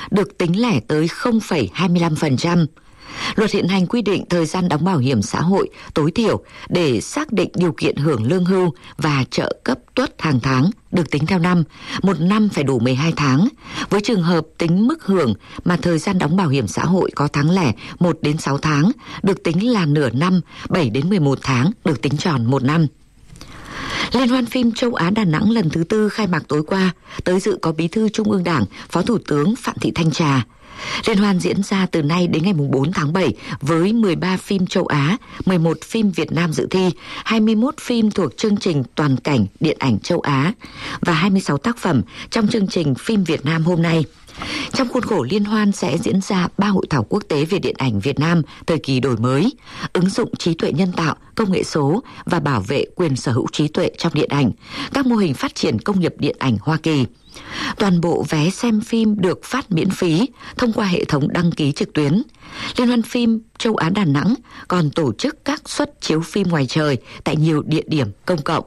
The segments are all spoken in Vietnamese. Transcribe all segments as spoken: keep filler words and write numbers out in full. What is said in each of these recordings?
được tính lẻ tới không phẩy hai mươi lăm phần trăm. Luật hiện hành quy định thời gian đóng bảo hiểm xã hội tối thiểu để xác định điều kiện hưởng lương hưu và trợ cấp tuất hàng tháng được tính theo năm, một năm phải đủ mười hai tháng. Với trường hợp tính mức hưởng mà thời gian đóng bảo hiểm xã hội có tháng lẻ một đến sáu tháng, được tính là nửa năm, bảy đến mười một tháng, được tính tròn một năm. Liên hoan phim châu Á Đà Nẵng lần thứ tư khai mạc tối qua, tới dự có Bí thư Trung ương Đảng, Phó Thủ tướng Phạm Thị Thanh Trà. Liên hoan diễn ra từ nay đến ngày bốn tháng bảy với mười ba phim châu Á, mười một phim Việt Nam dự thi, hai mươi mốt phim thuộc chương trình toàn cảnh điện ảnh châu Á và hai mươi sáu tác phẩm trong chương trình phim Việt Nam hôm nay. Trong khuôn khổ liên hoan sẽ diễn ra ba hội thảo quốc tế về điện ảnh Việt Nam thời kỳ đổi mới, ứng dụng trí tuệ nhân tạo, công nghệ số và bảo vệ quyền sở hữu trí tuệ trong điện ảnh, các mô hình phát triển công nghiệp điện ảnh Hoa Kỳ. Toàn bộ vé xem phim được phát miễn phí thông qua hệ thống đăng ký trực tuyến. Liên hoan phim châu Á Đà Nẵng còn tổ chức các suất chiếu phim ngoài trời tại nhiều địa điểm công cộng.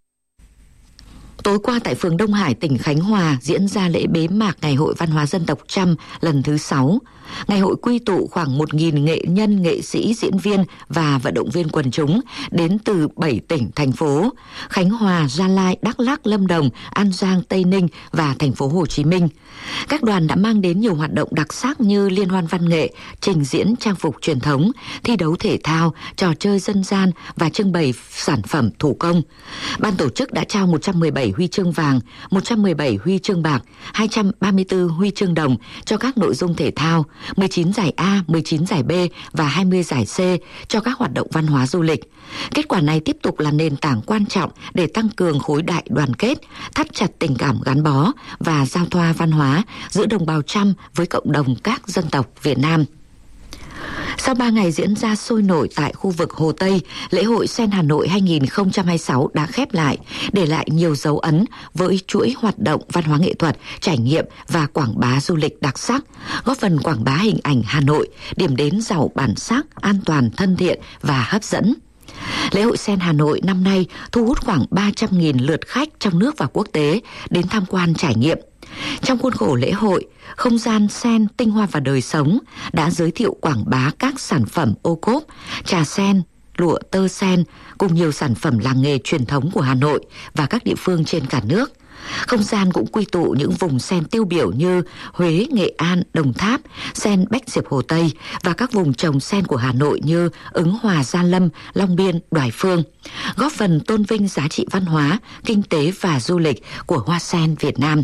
Tối qua tại phường Đông Hải, tỉnh Khánh Hòa diễn ra lễ bế mạc Ngày hội Văn hóa Dân tộc Chăm lần thứ sáu. Ngày hội quy tụ khoảng một nghìn nghệ nhân, nghệ sĩ, diễn viên và vận động viên quần chúng đến từ bảy tỉnh, thành phố Khánh Hòa, Gia Lai, Đắk Lắk, Lâm Đồng, An Giang, Tây Ninh và thành phố Hồ Chí Minh. Các đoàn đã mang đến nhiều hoạt động đặc sắc như liên hoan văn nghệ, trình diễn trang phục truyền thống, thi đấu thể thao, trò chơi dân gian và trưng bày sản phẩm thủ công. Ban tổ chức đã trao một trăm mười bảy huy chương vàng, một trăm mười bảy huy chương bạc, hai trăm ba mươi tư huy chương đồng cho các nội dung thể thao, mười chín giải A, mười chín giải B và hai mươi giải C cho các hoạt động văn hóa du lịch. Kết quả này tiếp tục là nền tảng quan trọng để tăng cường khối đại đoàn kết, thắt chặt tình cảm gắn bó và giao thoa văn hóa giữa đồng bào Chăm với cộng đồng các dân tộc Việt Nam. Sau ba ngày diễn ra sôi nổi tại khu vực Hồ Tây, lễ hội Sen Hà Nội hai không hai sáu đã khép lại, để lại nhiều dấu ấn với chuỗi hoạt động văn hóa nghệ thuật, trải nghiệm và quảng bá du lịch đặc sắc, góp phần quảng bá hình ảnh Hà Nội, điểm đến giàu bản sắc, an toàn, thân thiện và hấp dẫn. Lễ hội Sen Hà Nội năm nay thu hút khoảng ba trăm nghìn lượt khách trong nước và quốc tế đến tham quan trải nghiệm. Trong khuôn khổ lễ hội, không gian sen, tinh hoa và đời sống đã giới thiệu quảng bá các sản phẩm ô cốp, trà sen, lụa tơ sen cùng nhiều sản phẩm làng nghề truyền thống của Hà Nội và các địa phương trên cả nước. Không gian cũng quy tụ những vùng sen tiêu biểu như Huế, Nghệ An, Đồng Tháp, sen Bách Diệp Hồ Tây và các vùng trồng sen của Hà Nội như Ứng Hòa, Gia Lâm, Long Biên, Đoài Phương, góp phần tôn vinh giá trị văn hóa, kinh tế và du lịch của hoa sen Việt Nam.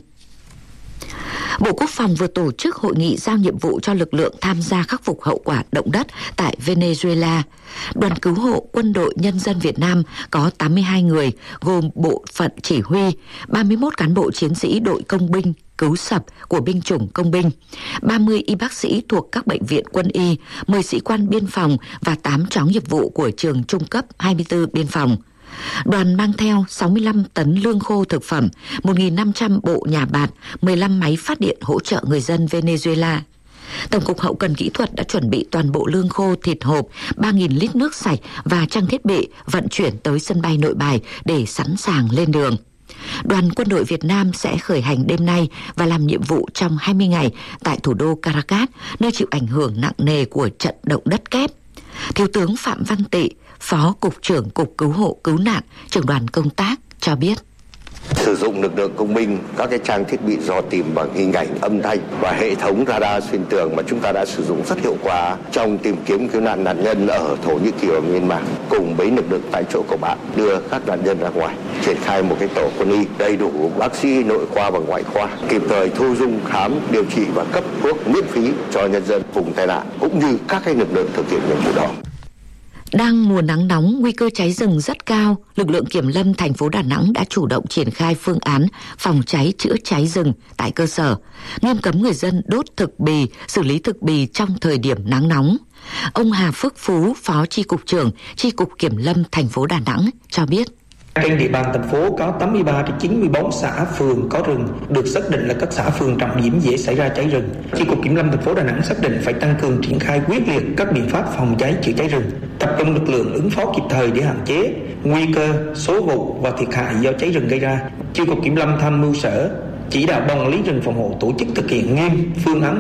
Bộ Quốc phòng vừa tổ chức hội nghị giao nhiệm vụ cho lực lượng tham gia khắc phục hậu quả động đất tại Venezuela. Đoàn cứu hộ Quân đội Nhân dân Việt Nam có tám mươi hai người, gồm bộ phận chỉ huy, ba mươi mốt cán bộ chiến sĩ đội công binh cứu sập của binh chủng công binh, ba mươi y bác sĩ thuộc các bệnh viện quân y, mười sĩ quan biên phòng và tám chó nghiệp vụ của trường trung cấp hai mươi tư biên phòng. Đoàn mang theo sáu mươi lăm tấn lương khô thực phẩm, một nghìn năm trăm bộ nhà bạt, mười lăm máy phát điện hỗ trợ người dân Venezuela. Tổng cục Hậu cần Kỹ thuật đã chuẩn bị toàn bộ lương khô, thịt hộp, ba nghìn lít nước sạch và trang thiết bị vận chuyển tới sân bay Nội Bài để sẵn sàng lên đường. Đoàn quân đội Việt Nam sẽ khởi hành đêm nay và làm nhiệm vụ trong hai mươi ngày tại thủ đô Caracas, nơi chịu ảnh hưởng nặng nề của trận động đất kép. Thiếu tướng Phạm Văn Tị, Phó Cục trưởng Cục Cứu hộ Cứu nạn, trưởng đoàn công tác cho biết. Sử dụng lực lượng công binh, các cái trang thiết bị dò tìm bằng hình ảnh, âm thanh và hệ thống radar xuyên tường mà chúng ta đã sử dụng rất hiệu quả trong tìm kiếm cứu nạn nạn nhân ở Thổ Nhĩ Kỳ và Myanmar, cùng với lực lượng tại chỗ của bạn đưa các nạn nhân ra ngoài, triển khai một cái tổ quân y đầy đủ bác sĩ nội khoa và ngoại khoa, kịp thời thu dung, khám, điều trị và cấp thuốc miễn phí cho nhân dân vùng tai nạn, cũng như các cái lực lượng thực hiện nhiệm vụ đó. Đang mùa nắng nóng, nguy cơ cháy rừng rất cao, lực lượng kiểm lâm thành phố Đà Nẵng đã chủ động triển khai phương án phòng cháy chữa cháy rừng tại cơ sở, nghiêm cấm người dân đốt thực bì, xử lý thực bì trong thời điểm nắng nóng. Ông Hà Phước Phú, Phó Chi cục trưởng Chi cục Kiểm lâm thành phố Đà Nẵng cho biết. Trên địa bàn thành phố có tám mươi ba trên chín mươi bốn xã phường có rừng, được xác định là các xã phường trọng điểm dễ xảy ra cháy rừng. Chi cục Kiểm lâm thành phố Đà Nẵng xác định phải tăng cường triển khai quyết liệt các biện pháp phòng cháy chữa cháy rừng, tập trung lực lượng ứng phó kịp thời để hạn chế nguy cơ, số vụ và thiệt hại do cháy rừng gây ra. Chi cục Kiểm lâm tham mưu sở chỉ đạo ban quản lý rừng phòng hộ tổ chức thực hiện nghiêm phương án